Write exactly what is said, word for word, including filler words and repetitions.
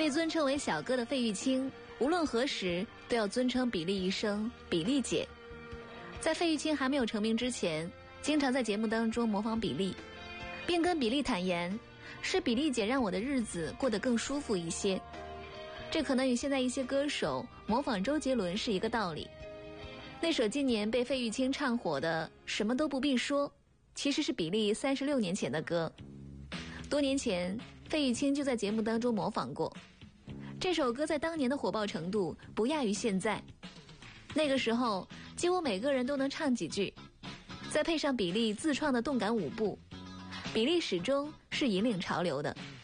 被尊称为小哥的费玉清，无论何时都要尊称比利一声比利姐。在费玉清还没有成名之前，经常在节目当中模仿比利，并跟比利坦言，是比利姐让我的日子过得更舒服一些。这可能与现在一些歌手模仿周杰伦是一个道理。那首今年被费玉清唱火的《什么都不必说》，其实是比利三十六年前的歌。多年前，费玉清就在节目当中模仿过。这首歌在当年的火爆程度不亚于现在。那个时候，几乎每个人都能唱几句，再配上比利自创的动感舞步，比利始终是引领潮流的。